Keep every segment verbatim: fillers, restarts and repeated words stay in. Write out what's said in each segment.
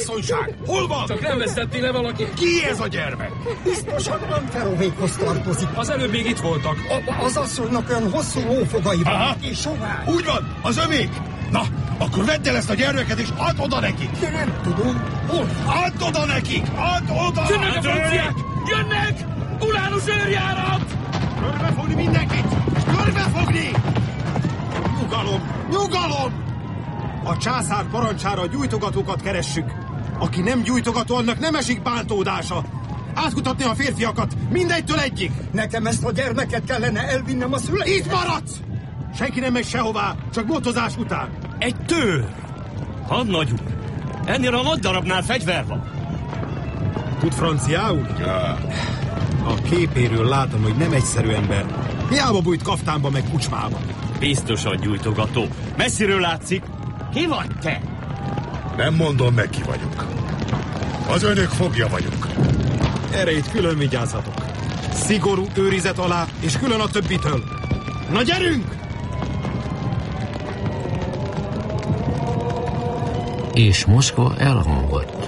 asszonyság? Hol van? Csak nem vesztettél le valaki? Ki ez a gyermek? Biztosan Lanferovékhoz tartozik. Az előbb még itt voltak. A, az asszonynak olyan hosszú lófogai van, és sovány. Úgy van, az övék. Na, akkor vedd el ezt a gyermeket, és add oda nekik. De nem tudom, hol? Add oda nekik! Add oda! Jönnek a franciák! Jönnek! Ulánus őrjárat! Körbefogni mindenkit! Körbefogni! Nyugalom! Nyugalom! A császár parancsára gyújtogatókat keressük. Aki nem gyújtogató, annak nem esik bántódása. Átkutatni a férfiakat, mindegytől egyik. Nekem ezt a gyermeket kellene elvinnem a szüleimhez. Itt maradsz! Senki nem megy sehová, csak motozás után. Egy tőr! Hadnagy úr, ennél a nagy darabnál fegyver van. Tud franciául? Ja. A képéről látom, hogy nem egyszerű ember. Hiába bújt kaftánba meg kucsmába. Biztosan gyújtogató. Messziről látszik. Ki vagy te? Nem mondom meg, ki vagyok. Az önök fogja vagyok. Erre itt külön vigyázzatok. Szigorú őrizet alá, és külön a többitől. Na gyerünk! És Moszkva elhanvadt.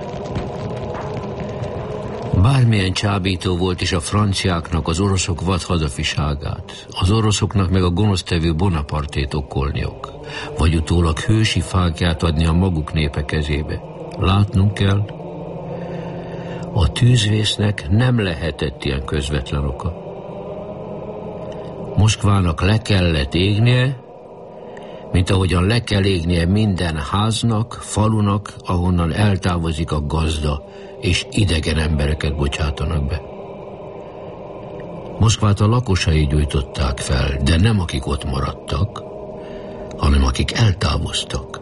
Bármilyen csábító volt is a franciáknak az oroszok vadhadafiságát, az oroszoknak meg a gonosztevő Bonapartét okolniuk, vagy utólag hősi fákját adni a maguk népe kezébe. Látnunk kell, a tűzvésznek nem lehetett ilyen közvetlen oka. Moszkvának le kellett égnie, mint ahogyan le kell égnie minden háznak, falunak, ahonnan eltávozik a gazda, és idegen embereket bocsátanak be. Moszkvát a lakosai gyújtották fel, de nem akik ott maradtak, hanem akik eltávoztak.